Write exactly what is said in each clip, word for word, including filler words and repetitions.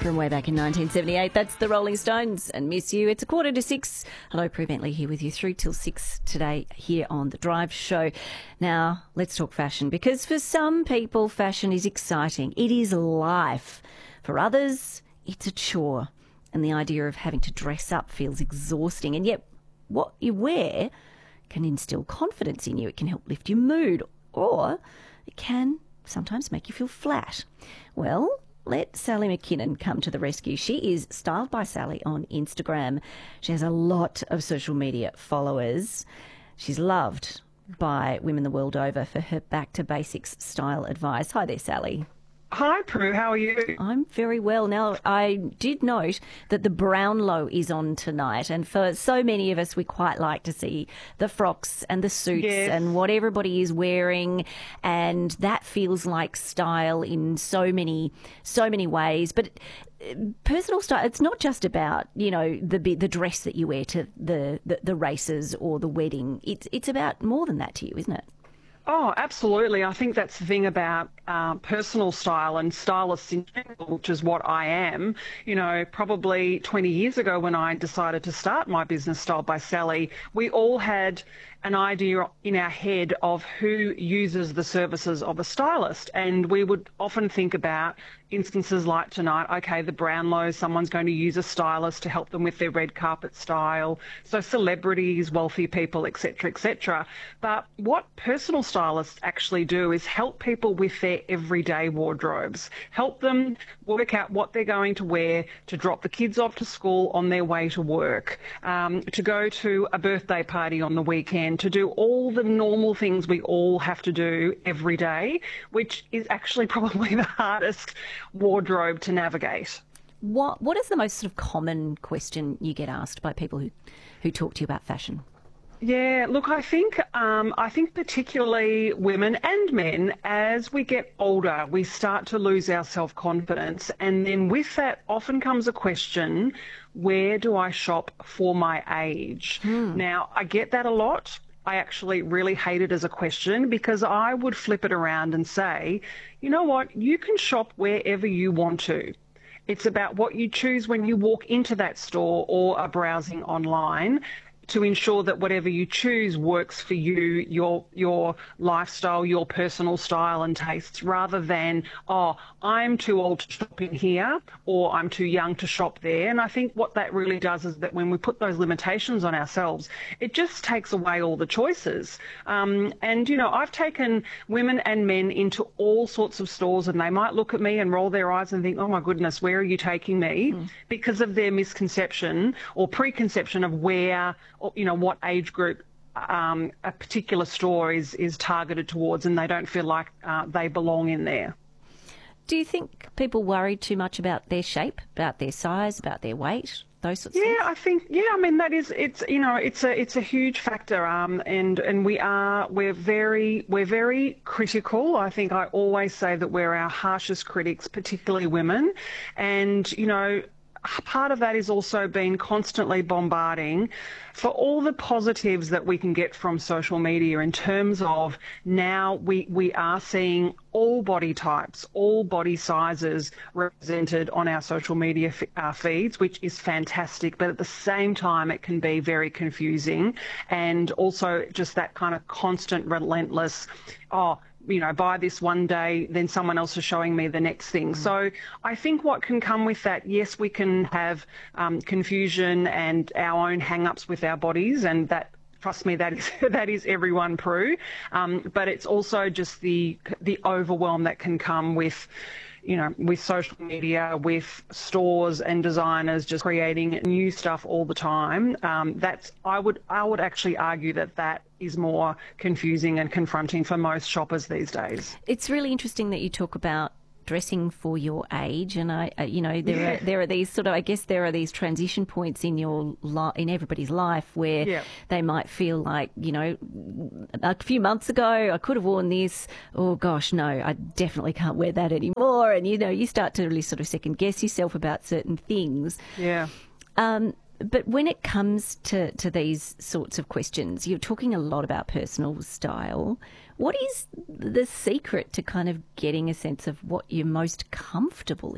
From way back in nineteen seventy-eight, that's the Rolling Stones and Miss You. It's a quarter to six. Hello, Prue Bentley here with you through till six today here on The Drive Show. Now, let's talk fashion, because for some people, fashion is exciting. It is life. For others, it's a chore. And the idea of having to dress up feels exhausting. And yet, what you wear can instill confidence in you. It can help lift your mood, or it can sometimes make you feel flat. Well, let Sally McKinnon come to the rescue. She is Styled by Sally on Instagram. She has a lot of social media followers. She's loved by women the world over for her back to basics style advice. Hi there, Sally. Hi, Prue. How are you? I'm very well. Now, I did note that the Brownlow is on tonight, and for so many of us, we quite like to see the frocks and the suits Yes. and what everybody is wearing, and that feels like style in so many, so many ways. But uh, personal style, it's not just about, you know, the the dress that you wear to the, the, the races or the wedding. It's it's about more than that to you, isn't it? Oh, absolutely. I think that's the thing about uh, personal style and stylists in general, which is what I am. You know, probably twenty years ago when I decided to start my business, Styled by Sally, we all had an idea in our head of who uses the services of a stylist. And we would often think about instances like tonight, okay, the Brownlow, someone's going to use a stylist to help them with their red carpet style. So celebrities, wealthy people, et cetera, et cetera. But what personal stylists actually do is help people with their everyday wardrobes, help them work out what they're going to wear to drop the kids off to school on their way to work, um, to go to a birthday party on the weekend, to do all the normal things we all have to do every day, which is actually probably the hardest wardrobe to navigate. What What is the most sort of common question you get asked by people who, who talk to you about fashion? Yeah, look, I think um, I think particularly women and men, as we get older, we start to lose our self-confidence. And then with that often comes a question, where do I shop for my age? Hmm. Now, I get that a lot. I actually really hate it as a question, because I would flip it around and say, you know what, you can shop wherever you want to. It's about what you choose when you walk into that store or are browsing online, to ensure that whatever you choose works for you, your your lifestyle, your personal style and tastes, rather than, oh, I'm too old to shop in here or I'm too young to shop there. And I think what that really does is that when we put those limitations on ourselves, it just takes away all the choices. Um, and, you know, I've taken women and men into all sorts of stores, and they might look at me and roll their eyes and think, oh, my goodness, where are you taking me? Mm. Because of their misconception or preconception of where, or, you know, what age group um, a particular store is, is targeted towards, and they don't feel like uh, they belong in there. Do you think people worry too much about their shape, about their size, about their weight, those sorts yeah, of things? Yeah, I think, yeah, I mean, that is, it's, you know, it's a, it's a huge factor. Um, and, and we are, we're very, we're very critical. I think I always say that we're our harshest critics, particularly women. And, you know, part of that is also being constantly bombarding for all the positives that we can get from social media, in terms of now we, we are seeing all body types, all body sizes represented on our social media f- uh, feeds, which is fantastic. But at the same time, it can be very confusing, and also just that kind of constant, relentless, oh, you know, buy this one day, then someone else is showing me the next thing. Mm. So I think what can come with that, yes, we can have um, confusion and our own hang-ups with our bodies, and that, trust me, that is that is everyone, Prue. Um, but it's also just the the overwhelm that can come with, you know, with social media, with stores and designers just creating new stuff all the time. Um, that's I would I would actually argue that that is more confusing and confronting for most shoppers these days. It's really interesting that you talk about dressing for your age, and I, uh, you know, there yeah. are there are these sort of, I guess there are these transition points in your li- in everybody's life where yeah. they might feel like, you know, a few months ago I could have worn this. Oh gosh, no, I definitely can't wear that anymore. And you know, you start to really sort of second guess yourself about certain things. Yeah. Um, But when it comes to, to these sorts of questions, you're talking a lot about personal style. What is the secret to kind of getting a sense of what you're most comfortable in?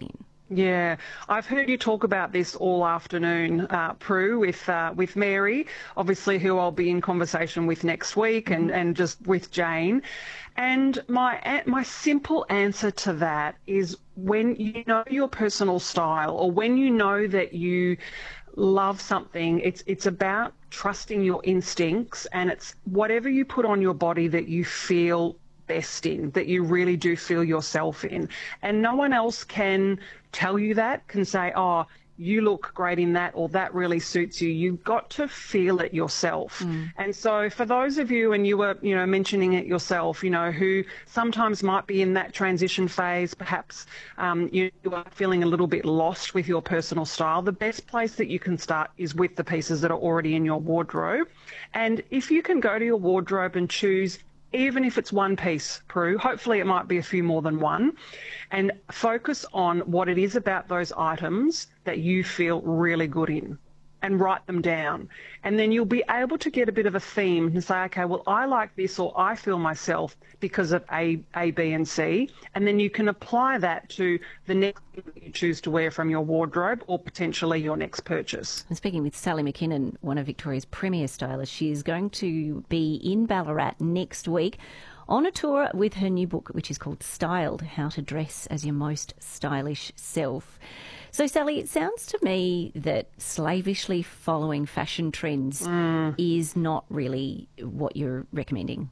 Yeah, I've heard you talk about this all afternoon, uh, Prue, with uh, with Mary, obviously, who I'll be in conversation with next week, mm-hmm. and, and just with Jane. And my my simple answer to that is, when you know your personal style, or when you know that you love something, it's it's about trusting your instincts, and it's whatever you put on your body that you feel best in, that you really do feel yourself in. And no one else can tell you that, can say, oh, you look great in that, or that really suits you. You've got to feel it yourself. Mm. And so for those of you, and you were, you know, mentioning it yourself, you know, who sometimes might be in that transition phase, perhaps um, you are feeling a little bit lost with your personal style, the best place that you can start is with the pieces that are already in your wardrobe. And if you can go to your wardrobe and choose, even if it's one piece, Prue, hopefully it might be a few more than one, and focus on what it is about those items that you feel really good in, and write them down. And then you'll be able to get a bit of a theme and say, okay, well, I like this, or I feel myself because of A, A, B, and C. And then you can apply that to the next thing that you choose to wear from your wardrobe, or potentially your next purchase. I'm speaking with Sally McKinnon, one of Victoria's premier stylists. She is going to be in Ballarat next week on a tour with her new book, which is called Styled, How to Dress as Your Most Stylish Self. So, Sally, it sounds to me that slavishly following fashion trends mm. is not really what you're recommending.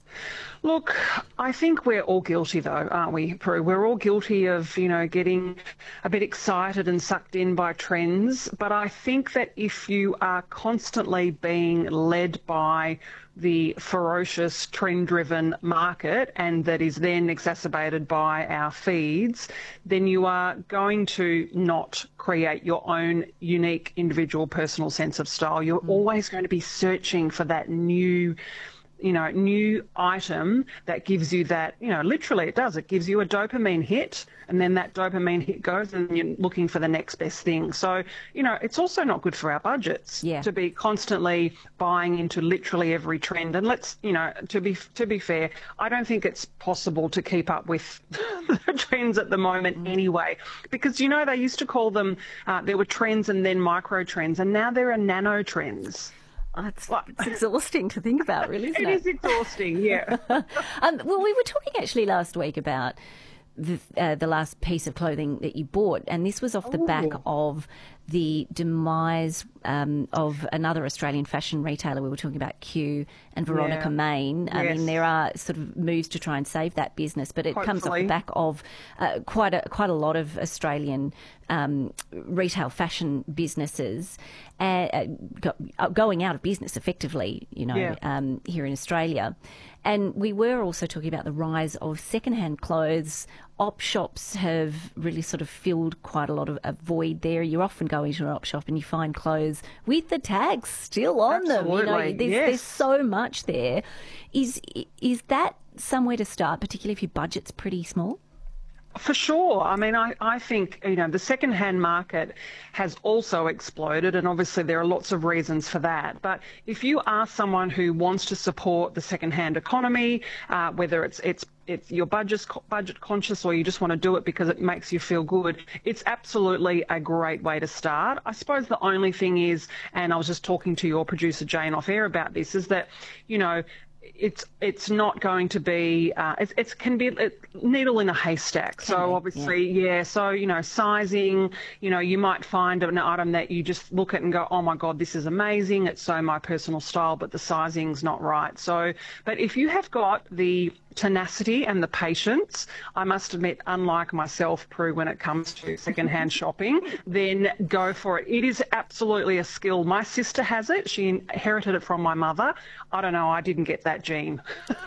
Look, I think we're all guilty, though, aren't we, Prue? We're all guilty of, you know, getting a bit excited and sucked in by trends. But I think that if you are constantly being led by the ferocious trend-driven market, and that is then exacerbated by our feeds, then you are going to not create your own unique individual personal sense of style. You're mm. always going to be searching for that new you know, new item that gives you that, you know, literally it does. It gives you a dopamine hit, and then that dopamine hit goes and you're looking for the next best thing. So, you know, it's also not good for our budgets yeah. to be constantly buying into literally every trend. And let's, you know, to be to be fair, I don't think it's possible to keep up with the trends at the moment mm. anyway, because, you know, they used to call them, uh, there were trends and then micro trends, and now there are nano trends. Oh, it's, it's exhausting to think about, really, isn't it? It is exhausting, yeah. um, well, we were talking actually last week about the, uh, the last piece of clothing that you bought, and this was off the Ooh. back of the demise um, of another Australian fashion retailer. We were talking about Q and Veronica yeah. Main. I yes. mean, there are sort of moves to try and save that business, but it Hopefully. comes off the back of uh, quite a quite a lot of Australian um, retail fashion businesses uh, go, going out of business effectively, you know, yeah. um, here in Australia. And we were also talking about the rise of secondhand clothes. Op shops have really sort of filled quite a lot of a void there. You often go into an op shop and you find clothes with the tags still on Absolutely. them. You know, there's, yes. there's so much there. Is is that somewhere to start, particularly if your budget's pretty small? For sure. I mean, I, I think, you know, the second-hand market has also exploded, and obviously there are lots of reasons for that. But if you are someone who wants to support the second-hand economy, uh, whether it's it's it's your budget budget conscious, or you just want to do it because it makes you feel good, it's absolutely a great way to start. I suppose the only thing is, and I was just talking to your producer Jane off air about this, is that, you know, it's it's not going to be uh, it, it can be a needle in a haystack. Can so be, obviously yeah. yeah so you know, sizing, you know, you might find an item that you just look at and go, oh my god, this is amazing, it's so my personal style, but the sizing's not right. So but if you have got the tenacity and the patience, I must admit, unlike myself, Prue, when it comes to secondhand shopping, then go for it. It is absolutely a skill. My sister has it. She inherited it from my mother. I don't know, I didn't get that gene.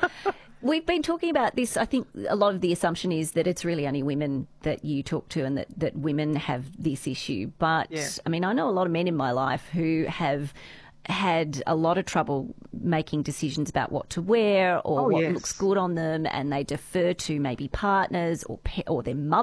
We've been talking about this. I think a lot of the assumption is that it's really only women that you talk to, and that, that women have this issue. But, yeah. I mean, I know a lot of men in my life who have had a lot of trouble making decisions about what to wear or oh, what yes. looks good on them, and they defer to maybe partners or pe- or their mother